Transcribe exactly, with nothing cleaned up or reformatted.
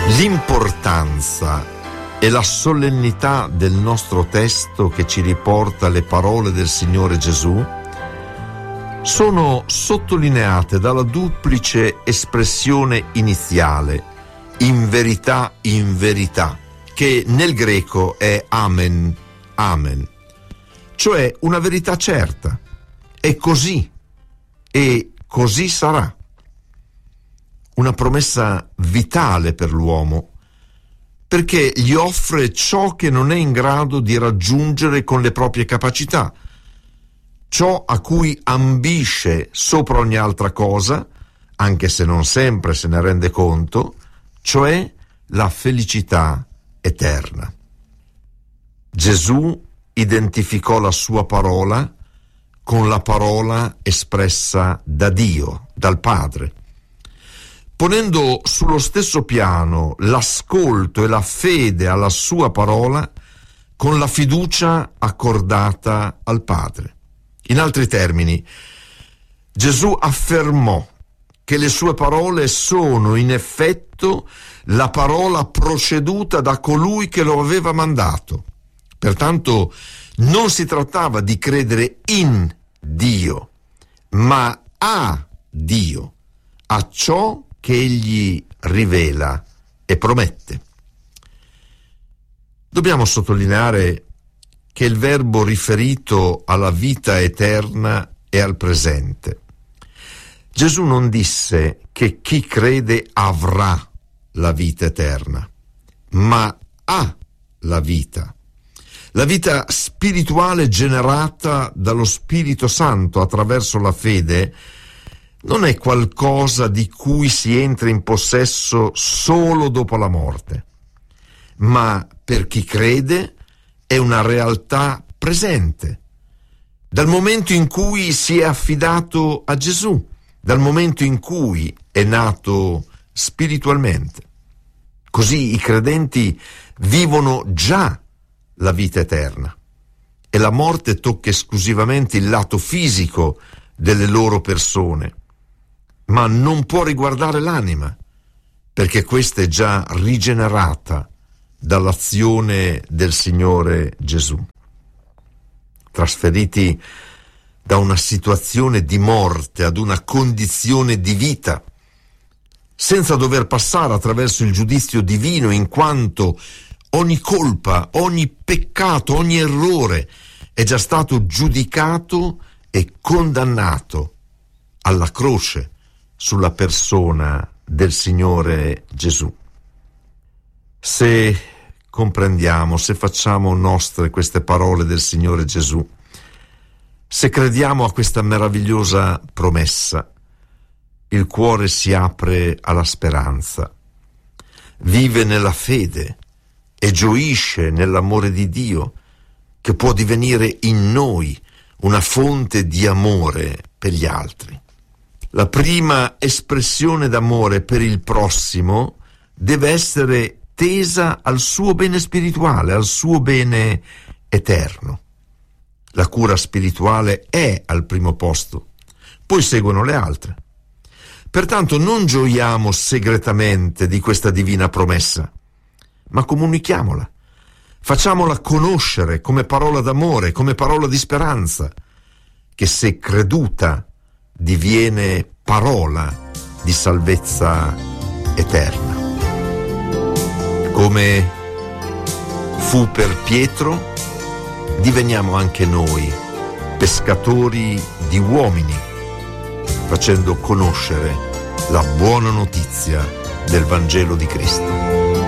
L'importanza e la solennità del nostro testo che ci riporta le parole del Signore Gesù sono sottolineate dalla duplice espressione iniziale, in verità, in verità, che nel greco è amen, amen, cioè una verità certa, è così e così sarà. Una promessa vitale per l'uomo, perché gli offre ciò che non è in grado di raggiungere con le proprie capacità, ciò a cui ambisce sopra ogni altra cosa, anche se non sempre se ne rende conto, cioè la felicità eterna. Gesù identificò la sua parola con la parola espressa da Dio, dal Padre, ponendo sullo stesso piano l'ascolto e la fede alla sua parola con la fiducia accordata al Padre. In altri termini, Gesù affermò che le sue parole sono in effetto la parola proceduta da colui che lo aveva mandato. Pertanto non si trattava di credere in Dio, ma a Dio, a ciò che egli rivela e promette. Dobbiamo sottolineare che il verbo riferito alla vita eterna è al presente. Gesù non disse che chi crede avrà la vita eterna, ma ha la vita. La vita spirituale generata dallo Spirito Santo attraverso la fede non è qualcosa di cui si entra in possesso solo dopo la morte, ma per chi crede è una realtà presente, dal momento in cui si è affidato a Gesù, dal momento in cui è nato spiritualmente. Così i credenti vivono già la vita eterna e la morte tocca esclusivamente il lato fisico delle loro persone, ma non può riguardare l'anima, perché questa è già rigenerata dall'azione del Signore Gesù. Trasferiti da una situazione di morte ad una condizione di vita, senza dover passare attraverso il giudizio divino, in quanto ogni colpa, ogni peccato, ogni errore è già stato giudicato e condannato alla croce sulla persona del Signore Gesù. Se comprendiamo, se facciamo nostre queste parole del Signore Gesù, se crediamo a questa meravigliosa promessa, il cuore si apre alla speranza, vive nella fede e gioisce nell'amore di Dio, che può divenire in noi una fonte di amore per gli altri. La prima espressione d'amore per il prossimo deve essere tesa al suo bene spirituale, al suo bene eterno. La cura spirituale è al primo posto, poi seguono le altre. Pertanto non gioiamo segretamente di questa divina promessa, ma comunichiamola, facciamola conoscere come parola d'amore, come parola di speranza, che se creduta diviene parola di salvezza eterna. Come fu per Pietro, diveniamo anche noi pescatori di uomini, facendo conoscere la buona notizia del Vangelo di Cristo.